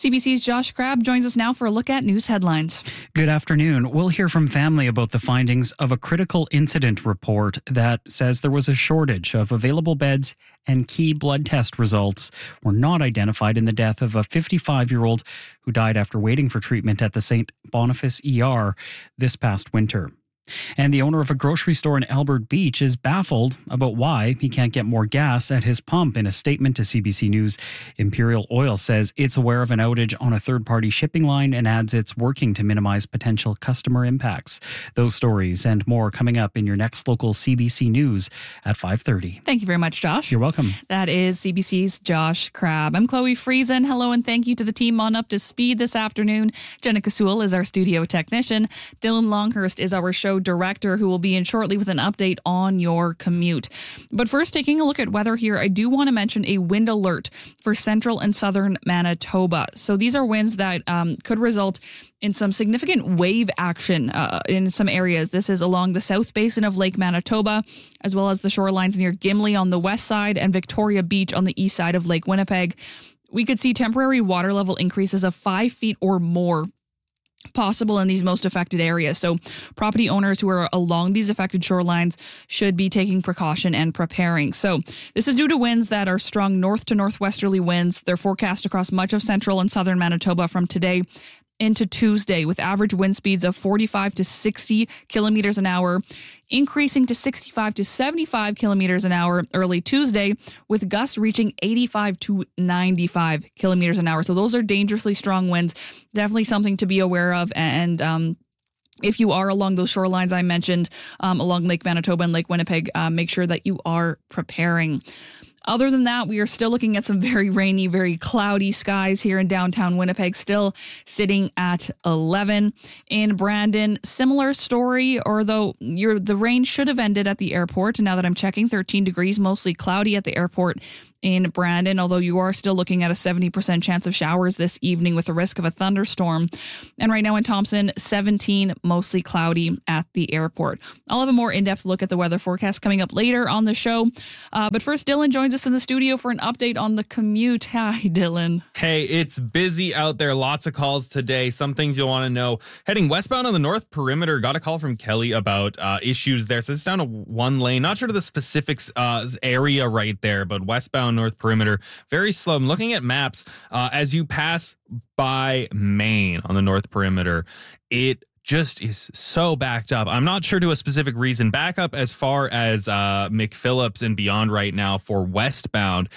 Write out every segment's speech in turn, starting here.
CBC's Josh Crabb joins us now for a look at news headlines. Good afternoon. We'll hear from family about the findings of a critical incident report that says there was a shortage of available beds and key blood test results were not identified in the death of a 55-year-old who died after waiting for treatment at the St. Boniface ER this past winter. And the owner of a grocery store in Albert Beach is baffled about why he can't get more gas at his pump. In a statement to CBC News, Imperial Oil says it's aware of an outage on a third-party shipping line and adds it's working to minimize potential customer impacts. Those stories and more coming up in your next local CBC News at 5:30. Thank you very much, Josh. You're welcome. That is CBC's Josh Crabb. I'm Chloe Friesen. Hello and thank you to the team on Up to Speed this afternoon. Jenna Kasul is our studio technician. Dylan Longhurst is our show director, who will be in shortly with an update on your commute. But first, taking a look at weather here, I do want to mention a wind alert for central and southern Manitoba. So these are winds that could result in some significant wave action in some areas. This is along the south basin of Lake Manitoba, as well as the shorelines near Gimli on the west side and Victoria Beach on the east side of Lake Winnipeg. We could see temporary water level increases of 5 feet or more possible in these most affected areas. So property owners who are along these affected shorelines should be taking precaution and preparing. So this is due to winds that are strong north to northwesterly winds. They're forecast across much of central and southern Manitoba from today into Tuesday, with average wind speeds of 45 to 60 kilometers an hour, increasing to 65 to 75 kilometers an hour early Tuesday, with gusts reaching 85 to 95 kilometers an hour. So those are dangerously strong winds. Definitely something to be aware of. And if you are along those shorelines I mentioned, along Lake Manitoba and Lake Winnipeg, make sure that you are preparing. Other than that, we are still looking at some very rainy, very cloudy skies here in downtown Winnipeg, still sitting at 11. In Brandon, similar story, although the rain should have ended at the airport. And now that I'm checking, 13 degrees, mostly cloudy at the airport in Brandon, although you are still looking at a 70% chance of showers this evening with the risk of a thunderstorm. And right now in Thompson, 17, mostly cloudy at the airport. I'll have a more in-depth look at the weather forecast coming up later on the show. But first, Dylan joins us in the studio for an update on the commute. Hi, Dylan. Hey, it's busy out there. Lots of calls today. Some things you'll want to know. Heading westbound on the North Perimeter, got a call from Kelly about issues there. So it's down to one lane. Not sure to the specifics area right there, but westbound North Perimeter, very slow. I'm looking at maps as you pass by Maine on the North Perimeter. It just is so backed up. I'm not sure to a specific reason. Back up as far as McPhillips and beyond right now for westbound,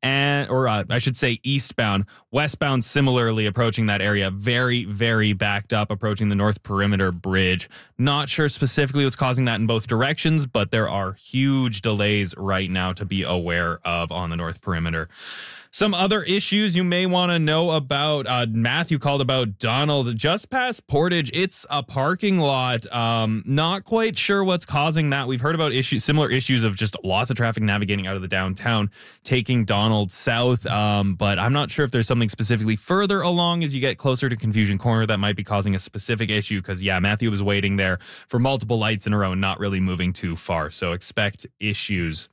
or I should say eastbound. Westbound similarly approaching that area. Very, very backed up approaching the North Perimeter Bridge. Not sure specifically what's causing that in both directions, but there are huge delays right now to be aware of on the North Perimeter. Some other issues you may want to know about. Matthew called about Donald just past Portage. It's a parking lot. Not quite sure what's causing that. We've heard about similar issues of just lots of traffic navigating out of the downtown, taking Donald south. But I'm not sure if there's something specifically further along as you get closer to Confusion Corner that might be causing a specific issue. Because, yeah, Matthew was waiting there for multiple lights in a row and not really moving too far. So expect issues.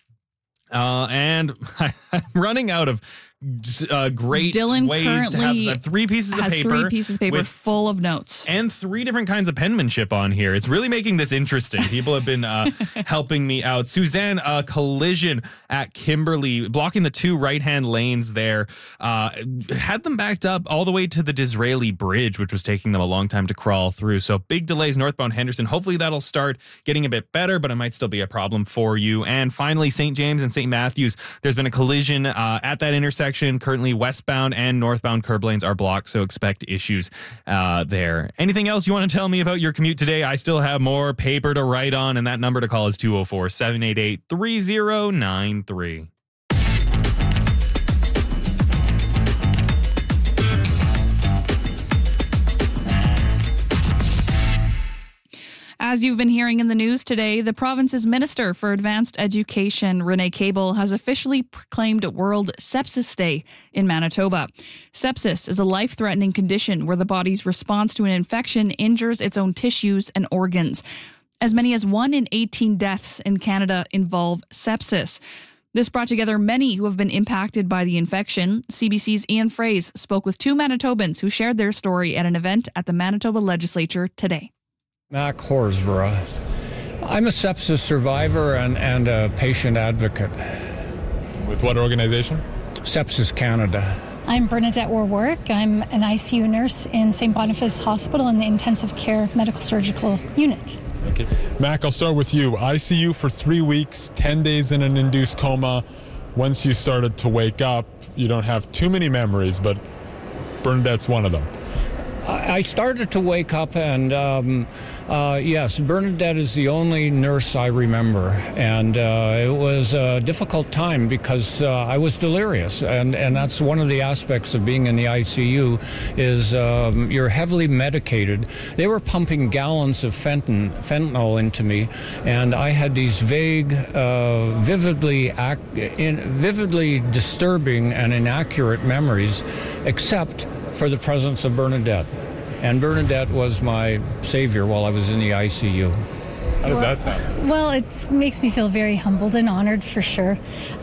And I'm running out of great Dylan ways to have 3 pieces of paper. 3 pieces of paper full of notes. And 3 different kinds of penmanship on here. It's really making this interesting. People have been helping me out. Suzanne, a collision at Kimberly, blocking the 2 right-hand lanes there. Had them backed up all the way to the Disraeli Bridge, which was taking them a long time to crawl through. So big delays northbound Henderson. Hopefully that'll start getting a bit better, but it might still be a problem for you. And finally, St. James and St. Matthews. There's been a collision at that intersection. Currently westbound and northbound curb lanes are blocked, so expect issues there. Anything else you want to tell me about your commute today? I still have more paper to write on, and that number to call is 204-788-3093. As you've been hearing in the news today, the province's Minister for Advanced Education, Renee Cable, has officially proclaimed World Sepsis Day in Manitoba. Sepsis is a life-threatening condition where the body's response to an infection injures its own tissues and organs. As many as 1 in 18 deaths in Canada involve sepsis. This brought together many who have been impacted by the infection. CBC's Ian Fraze spoke with two Manitobans who shared their story at an event at the Manitoba Legislature today. Mac Horsburgh. I'm a sepsis survivor and a patient advocate. With what organization? Sepsis Canada. I'm Bernadette Warwick. I'm an ICU nurse in St. Boniface Hospital in the intensive care medical surgical unit. Okay. Mac, I'll start with you. ICU for 3 weeks, 10 days in an induced coma. Once you started to wake up, you don't have too many memories, but Bernadette's one of them. I started to wake up and yes, Bernadette is the only nurse I remember. And it was a difficult time because I was delirious. And that's one of the aspects of being in the ICU is you're heavily medicated. They were pumping gallons of fentanyl into me. And I had these vague, vividly disturbing and inaccurate memories, except for the presence of Bernadette. And Bernadette was my savior while I was in the ICU. How does that sound? Well, it makes me feel very humbled and honored for sure.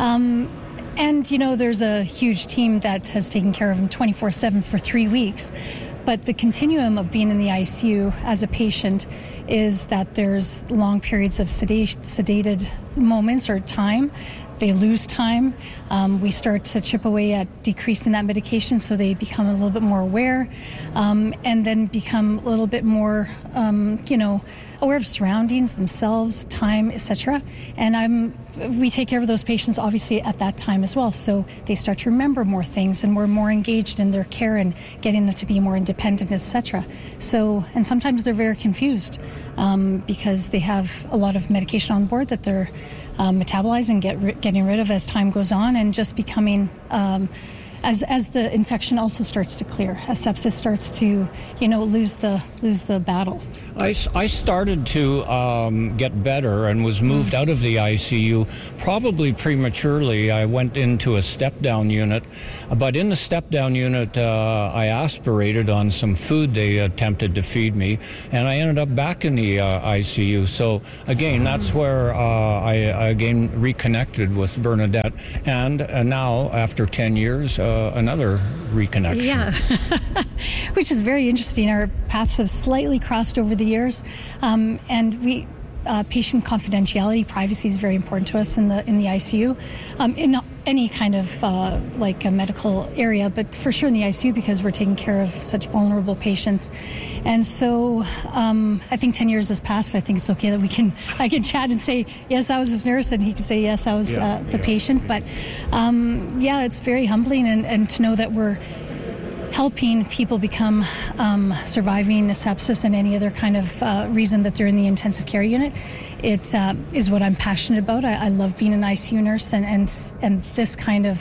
And, you know, there's a huge team that has taken care of him 24/7 for 3 weeks. But the continuum of being in the ICU as a patient is that there's long periods of sedated moments or time. They lose time. We start to chip away at decreasing that medication so they become a little bit more aware and then become a little bit more, aware of surroundings, themselves, time, etc. And we take care of those patients obviously at that time as well. So they start to remember more things and we're more engaged in their care and getting them to be more independent, etc. So, and sometimes they're very confused because they have a lot of medication on board that they're metabolizing, getting rid of as time goes on, and just becoming as the infection also starts to clear, as sepsis starts to lose the battle. I started to get better and was moved out of the ICU probably prematurely. I went into a step-down unit, but in the step-down unit, I aspirated on some food they attempted to feed me, and I ended up back in the ICU. So again, that's where I again reconnected with Bernadette, and now after 10 years, another reconnection. Yeah, which is very interesting. Our paths have slightly crossed over the years, and we patient confidentiality, privacy is very important to us in the ICU, in any kind of like a medical area, but for sure in the ICU because we're taking care of such vulnerable patients. And so I think 10 years has passed. I think it's okay that I can chat and say yes, I was his nurse, and he can say yes, I was the patient. But it's very humbling, and to know that we're helping people become surviving sepsis and any other kind of reason that they're in the intensive care unit. It is what I'm passionate about. I love being an ICU nurse, and this kind of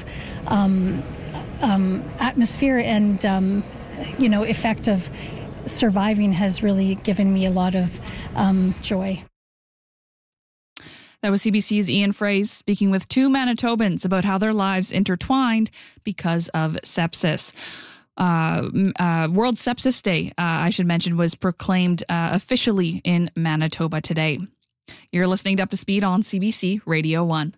atmosphere and effect of surviving has really given me a lot of joy. That was CBC's Ian Fraze speaking with two Manitobans about how their lives intertwined because of sepsis. World Sepsis Day, I should mention, was proclaimed officially in Manitoba today. You're listening to Up to Speed on CBC Radio 1.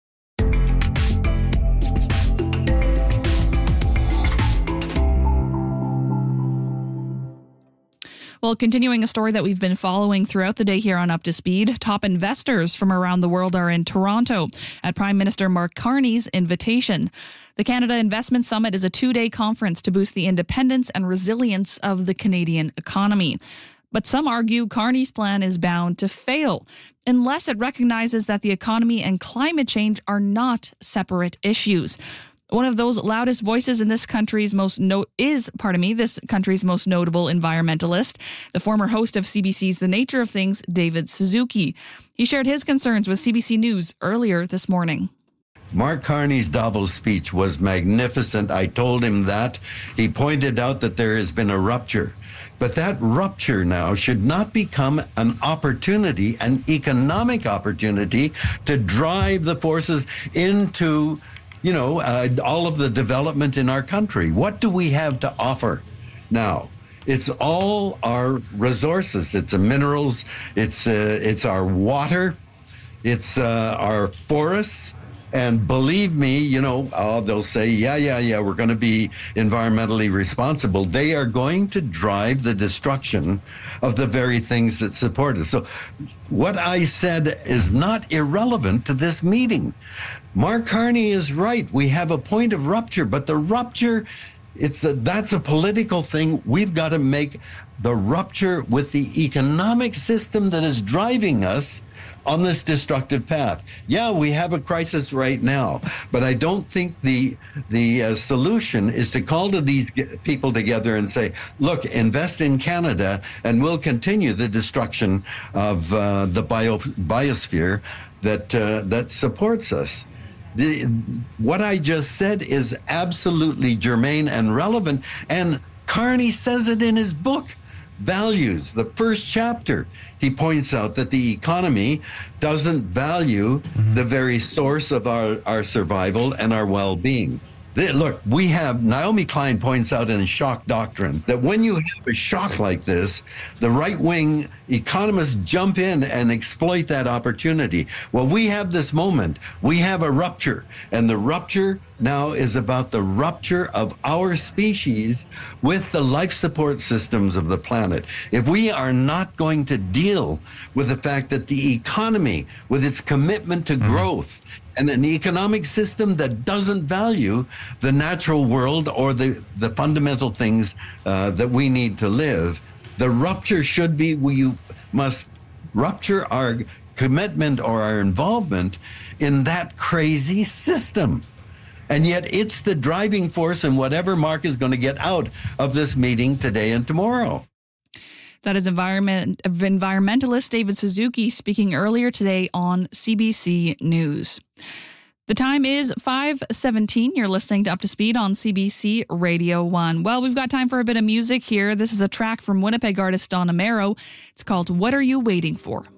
Well, continuing a story that we've been following throughout the day here on Up to Speed, top investors from around the world are in Toronto at Prime Minister Mark Carney's invitation. The Canada Investment Summit is a 2-day conference to boost the independence and resilience of the Canadian economy. But some argue Carney's plan is bound to fail unless it recognizes that the economy and climate change are not separate issues. One of those loudest voices in this country's most notable environmentalist, the former host of CBC's The Nature of Things, David Suzuki. He shared his concerns with CBC News earlier this morning. Mark Carney's Davos speech was magnificent. I told him that. He pointed out that there has been a rupture. But that rupture now should not become an opportunity, an economic opportunity, to drive the forces into all of the development in our country. What do we have to offer now? It's all our resources. It's the minerals. It's our water. It's our forests. And believe me, they'll say, yeah, we're going to be environmentally responsible. They are going to drive the destruction of the very things that support us. So what I said is not irrelevant to this meeting. Mark Carney is right. We have a point of rupture, but the rupture, that's a political thing. We've got to make the rupture with the economic system that is driving us on this destructive path. Yeah, we have a crisis right now, but I don't think the solution is to call to these people together and say, look, invest in Canada and we'll continue the destruction of the biosphere that supports us. What I just said is absolutely germane and relevant, and Carney says it in his book, Values, the first chapter. He points out that the economy doesn't value the very source of our survival and our well-being. Look, Naomi Klein points out in Shock Doctrine that when you have a shock like this, the right-wing economists jump in and exploit that opportunity. Well, we have this moment. We have a rupture, and the rupture now is about the rupture of our species with the life support systems of the planet. If we are not going to deal with the fact that the economy, with its commitment to growth, and an economic system that doesn't value the natural world or the fundamental things that we need to live, the rupture should be we must rupture our commitment or our involvement in that crazy system. And yet it's the driving force in whatever Mark is going to get out of this meeting today and tomorrow. That is environmentalist David Suzuki speaking earlier today on CBC News. The time is 5:17. You're listening to Up to Speed on CBC Radio 1. Well, we've got time for a bit of music here. This is a track from Winnipeg artist Donna Marrow. It's called What Are You Waiting For?